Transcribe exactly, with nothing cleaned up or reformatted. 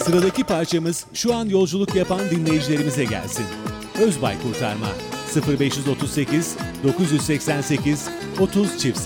Sıradaki parçamız şu an yolculuk yapan dinleyicilerimize gelsin. Özbay Kurtarma sıfır beş otuz sekiz dokuz seksen sekiz otuz